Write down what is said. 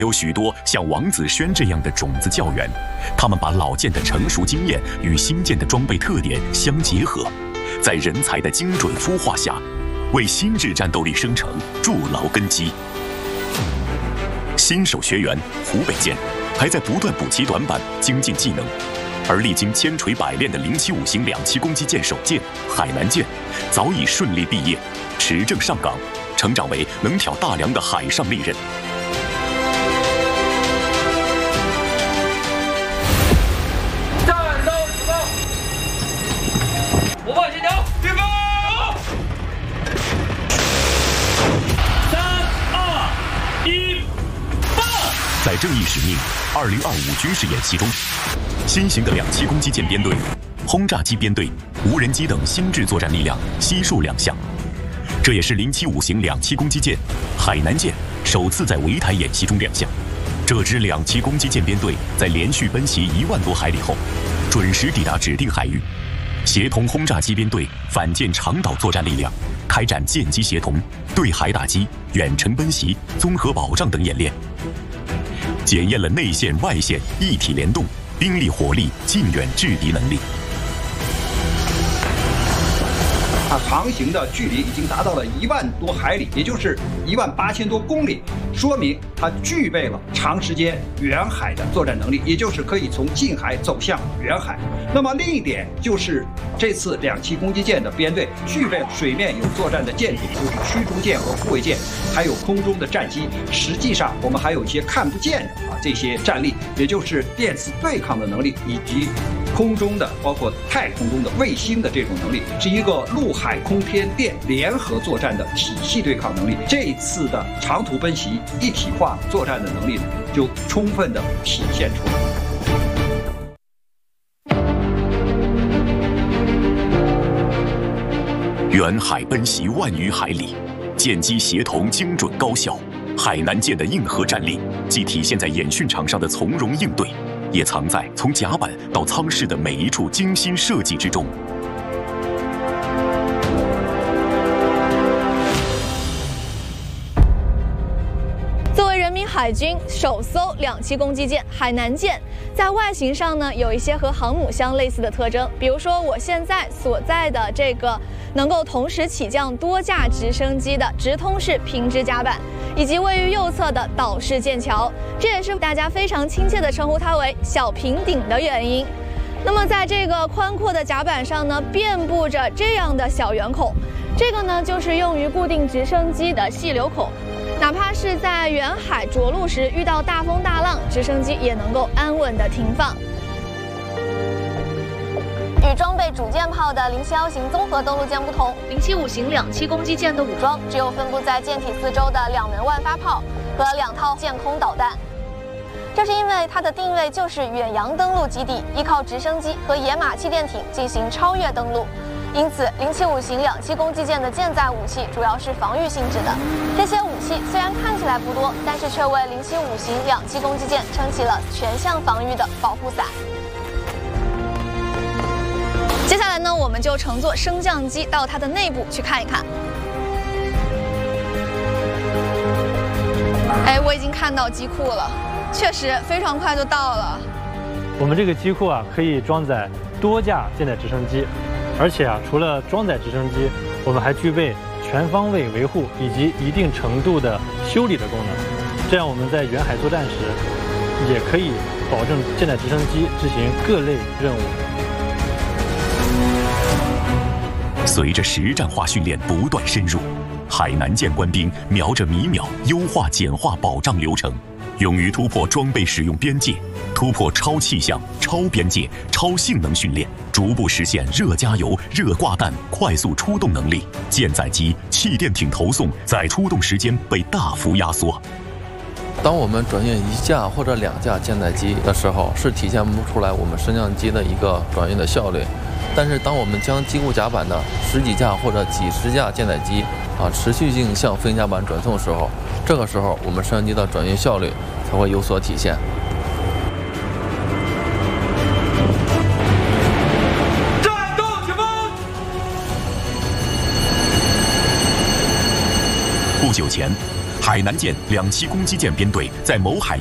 有许多像王子轩这样的种子教员，他们把老舰的成熟经验与新舰的装备特点相结合，在人才的精准孵化下，为新质战斗力生成筑牢根基。新手学员湖北舰还在不断补齐短板，精进技能，而历经千锤百炼的075型2栖攻击舰首舰海南舰早已顺利毕业，持证上岗，成长为能挑大梁的海上利刃。 战斗启动，伙伴协调，预备，3、2、1，放！ 在正义使命2025军事演习中，新型的2栖攻击舰编队、轰炸机编队、无人机等新制作战力量悉数亮相。这也是075型2栖攻击舰海南舰首次在围台演习中亮相。这支2栖攻击舰编队在连续奔袭1万多海里后，准时抵达指定海域，协同轰炸机编队反舰长岛作战力量，开展舰机协同、对海打击、远程奔袭、综合保障等演练，检验了内线外线一体联动、兵力火力近远制敌能力。 它航行的距离已经达到了1万多海里，也就是18000多公里，说明它具备了长时间远海的作战能力，也就是可以从近海走向远海。那么另一点就是这次2栖攻击舰的编队具备水面有作战的舰艇，就是驱逐舰和护卫舰，还有空中的战机。实际上我们还有一些看不见的这些战力，也就是电磁对抗的能力，以及空中的包括太空中的卫星的这种能力，是一个陆海空天电联合作战的体系对抗能力。这一次的长途奔袭一体化作战的能力呢，就充分的体现出来。 远海奔袭万余海里，舰机协同精准高效。海南舰的硬核战力，既体现在演训场上的从容应对，也藏在从甲板到舱室的每一处精心设计之中。 作为人民海军首艘2栖攻击舰海南舰，在外形上呢有一些和航母相类似的特征，比如说我现在所在的这个能够同时起降多架直升机的直通式平直甲板，以及位于右侧的岛式舰桥，这也是大家非常亲切地称呼它为小平顶的原因。那么在这个宽阔的甲板上呢，遍布着这样的小圆孔，这个呢就是用于固定直升机的细流孔。哪怕是在远海着陆时遇到大风大浪，直升机也能够安稳地停放。与装备主舰炮的071型综合登陆舰不同，075型2栖攻击舰的武装只有分布在舰体四周的2门万发炮和2套舰空导弹。这是因为它的定位就是远洋登陆基地，依靠直升机和野马气垫艇进行超越登陆。因此，075型2栖攻击舰的舰载武器主要是防御性质的。这些武器虽然看起来不多，但是却为075型2栖攻击舰撑起了全向防御的保护伞。接下来呢，我们就乘坐升降机到它的内部去看一看。我已经看到机库了，确实非常快就到了。 我们这个机库啊，可以装载多架舰载直升机。而且啊，除了装载直升机，我们还具备全方位维护以及一定程度的修理的功能。这样我们在远海作战时，也可以保证舰载直升机执行各类任务。 随着实战化训练不断深入，海南舰官兵瞄着米秒优化简化保障流程，勇于突破装备使用边界，突破超气象、超边界、超性能训练，逐步实现热加油、热挂弹快速出动能力。舰载机、气垫艇投送在出动时间被大幅压缩。 当我们转运1架或者2架舰载机的时候，是体现不出来我们升降机的一个转运的效率。但是当我们将机库甲板的10几架或者几十架舰载机持续性向飞行甲板转送的时候，这个时候我们升降机的转运效率才会有所体现。 战斗起风！ 不久前， 海南舰2栖攻击舰编队在某海